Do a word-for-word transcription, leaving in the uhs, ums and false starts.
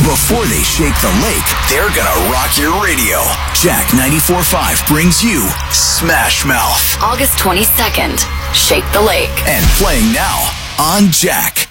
Before they shake the lake, they're gonna rock your radio. Jack ninety-four point five brings you Smash Mouth. August twenty-second, Shake the Lake. And playing now on Jack.